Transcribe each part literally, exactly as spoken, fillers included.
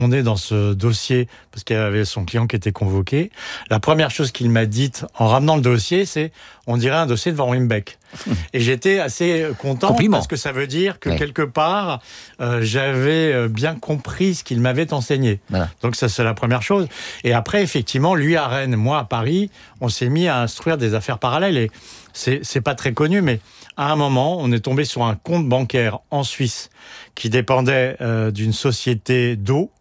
On est dans ce dossier parce qu'il y avait son client qui était convoqué. La première chose qu'il m'a dite en ramenant le dossier, c'est on dirait un dossier de Van Rymbeck. Et j'étais assez content Compliment. Parce que ça veut dire que ouais. quelque part, euh, j'avais bien compris ce qu'il m'avait enseigné. Voilà. Donc ça, c'est la première chose. Et après, effectivement, lui à Rennes, moi à Paris, on s'est mis à instruire des affaires parallèles. Et c'est, c'est pas très connu, mais à un moment, on est tombé sur un compte bancaire en Suisse qui dépendait euh, d'une société d'eau.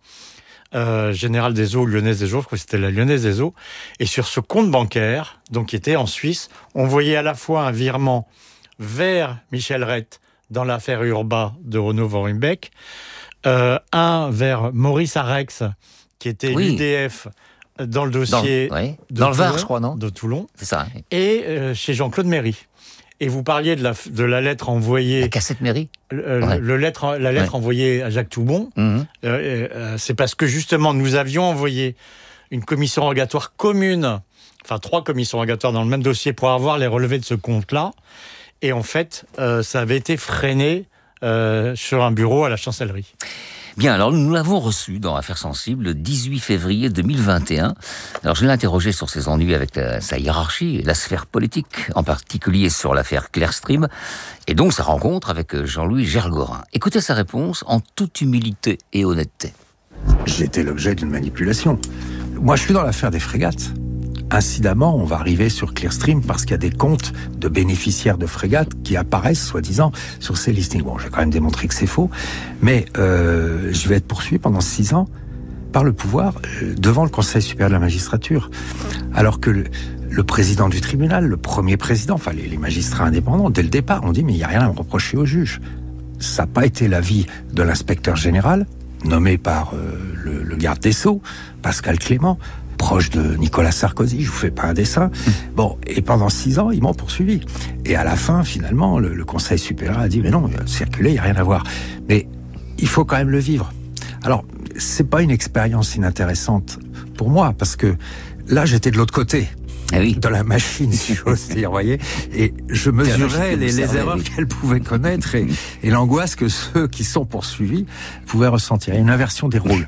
Euh, Générale des Eaux, Lyonnaise des Eaux, je crois que c'était la Lyonnaise des Eaux. Et sur ce compte bancaire, donc qui était en Suisse, on voyait à la fois un virement vers Michel Rett dans l'affaire Urba de Renaud Van Rymbeck, euh, un vers Maurice Arex, qui était oui. l'U D F dans le dossier dans, ouais. de, dans le Toulon, Var, je crois, non de Toulon, c'est ça. Hein. Et euh, chez Jean-Claude Méry. Et vous parliez de la, de la lettre envoyée... La cassette mairie le, ouais. le lettre, La lettre ouais. envoyée à Jacques Toubon, mmh. euh, euh, c'est parce que justement, nous avions envoyé une commission rogatoire commune, enfin trois commissions rogatoires dans le même dossier pour avoir les relevés de ce compte-là. Et en fait, euh, ça avait été freiné euh, sur un bureau à la chancellerie. Bien, alors nous l'avons reçu dans Affaires sensibles le dix-huit février deux mille vingt et un. Alors je l'ai interrogé sur ses ennuis avec la, sa hiérarchie et la sphère politique, en particulier sur l'affaire Clearstream, et donc sa rencontre avec Jean-Louis Gergorin. Écoutez sa réponse en toute humilité et honnêteté. J'étais l'objet d'une manipulation. Moi, je suis dans l'affaire des frégates. Incidemment, on va arriver sur Clearstream parce qu'il y a des comptes de bénéficiaires de frégates qui apparaissent, soi-disant, sur ces listings. Bon, j'ai quand même démontré que c'est faux, mais euh, je vais être poursuivi pendant six ans par le pouvoir euh, devant le Conseil supérieur de la magistrature. Alors que le, le président du tribunal, le premier président, enfin les, les magistrats indépendants, dès le départ, ont dit « mais il n'y a rien à me reprocher au juge ». Ça n'a pas été l'avis de l'inspecteur général, nommé par euh, le, le garde des Sceaux, Pascal Clément, proche de Nicolas Sarkozy, je vous fais pas un dessin. Bon, et pendant six ans, ils m'ont poursuivi. Et à la fin, finalement, le, le Conseil supérieur a dit, mais non, circuler, il n'y a rien à voir. Mais il faut quand même le vivre. Alors, c'est pas une expérience inintéressante pour moi, parce que là, j'étais de l'autre côté. Ah oui. De la machine, si j'ose dire, vous voyez. Et je mesurais les, les erreurs oui. qu'elle pouvait connaître et, et l'angoisse que ceux qui sont poursuivis pouvaient ressentir. Il y a une inversion des rôles.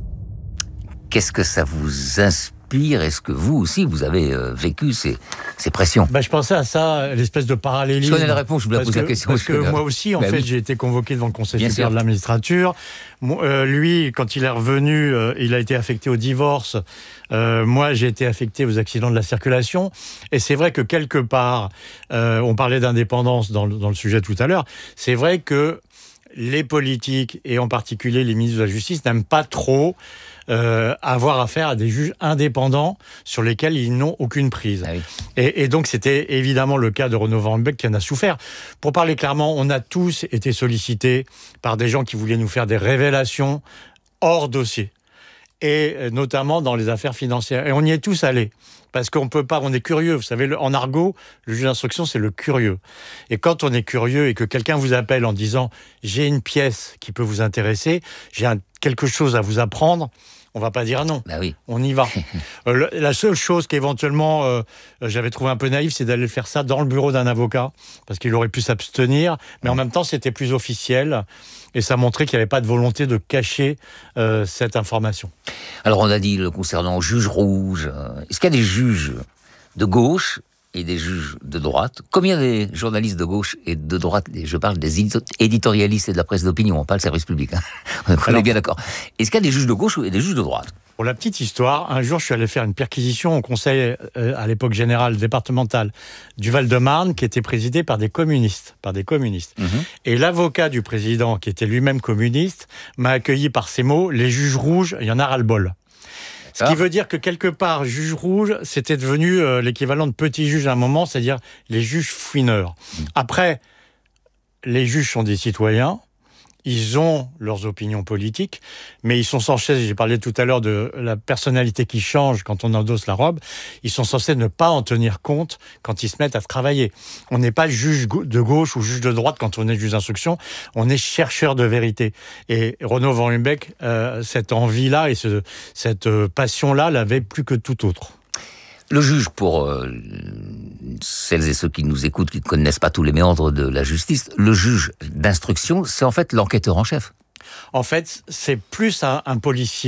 Qu'est-ce que ça vous inspire ? Est-ce que vous aussi, vous avez euh, vécu ces, ces pressions ? bah, Je pensais à ça, l'espèce de parallélisme. Je connais la réponse, je vous la pose la question. Parce que que moi aussi, en bah, fait, oui. j'ai été convoqué devant le Conseil Bien supérieur sûr. de la magistrature. Moi, euh, lui, quand il est revenu, euh, il a été affecté au divorce. Euh, moi, j'ai été affecté aux accidents de la circulation. Et c'est vrai que quelque part, euh, on parlait d'indépendance dans le, dans le sujet tout à l'heure, c'est vrai que les politiques, et en particulier les ministres de la Justice, n'aiment pas trop euh, avoir affaire à des juges indépendants sur lesquels ils n'ont aucune prise. Ah oui. et, et donc, c'était évidemment le cas de Renaud Van Rymbeck qui en a souffert. Pour parler clairement, on a tous été sollicités par des gens qui voulaient nous faire des révélations hors dossier. Et notamment dans les affaires financières. Et on y est tous allés. Parce qu'on peut pas, on est curieux. Vous savez, en argot, le juge d'instruction, c'est le curieux. Et quand on est curieux et que quelqu'un vous appelle en disant « j'ai une pièce qui peut vous intéresser, j'ai un, quelque chose à vous apprendre », on va pas dire non. Bah oui. On y va. euh, la seule chose qu'éventuellement euh, j'avais trouvé un peu naïf, c'est d'aller faire ça dans le bureau d'un avocat, parce qu'il aurait pu s'abstenir, mais en même temps, c'était plus officiel, et ça montrait qu'il n'y avait pas de volonté de cacher euh, cette information. Alors, on a dit, le concernant juge rouge, est-ce qu'il y a des juges de gauche et des juges de droite? Combien des journalistes de gauche et de droite, je parle des éditorialistes et de la presse d'opinion, pas le service public, hein. On est Alors, bien d'accord. Est-ce qu'il y a des juges de gauche et des juges de droite? Pour la petite histoire, un jour, je suis allé faire une perquisition au conseil, euh, à l'époque général départemental du Val-de-Marne, qui était présidé par des communistes. Par des communistes. Mmh. Et l'avocat du président, qui était lui-même communiste, m'a accueilli par ces mots, les juges rouges, il y en a ras-le-bol. Ce qui veut dire que quelque part, juge rouge, c'était devenu euh, l'équivalent de petit juge à un moment, c'est-à-dire les juges fouineurs. Mmh. Après, les juges sont des citoyens, ils ont leurs opinions politiques, mais ils sont censés, j'ai parlé tout à l'heure de la personnalité qui change quand on endosse la robe, ils sont censés ne pas en tenir compte quand ils se mettent à travailler. On n'est pas juge de gauche ou juge de droite quand on est juge d'instruction, on est chercheur de vérité. Et Renaud Van Rymbeck, euh, cette envie-là et ce, cette passion-là l'avait plus que tout autre. Le juge, pour euh, celles et ceux qui nous écoutent, qui ne connaissent pas tous les méandres de la justice, le juge d'instruction, c'est en fait l'enquêteur en chef. En fait, c'est plus un, un policier